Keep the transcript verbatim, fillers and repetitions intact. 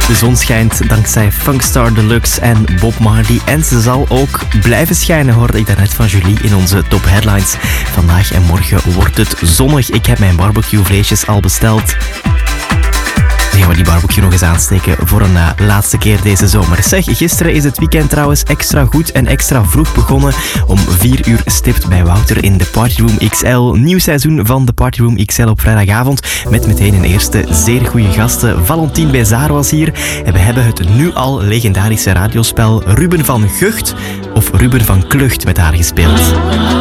De zon schijnt dankzij Funkstar Deluxe en Bob Marley. En ze zal ook blijven schijnen, hoorde ik daarnet van Julie in onze top headlines. Vandaag en morgen wordt het zonnig. Ik heb mijn barbecuevleesjes al besteld. Dan gaan we die barbecue nog eens aansteken voor een uh, laatste keer deze zomer. Zeg, gisteren is het weekend trouwens extra goed en extra vroeg begonnen. Om vier uur stipt bij Wouter in de Partyroom X L. Nieuw seizoen van de Partyroom X L op vrijdagavond. Met meteen een eerste zeer goede gasten. Valentien Bézard was hier. En we hebben het nu al legendarische radiospel Ruben van Gucht of Ruben van Klucht met haar gespeeld.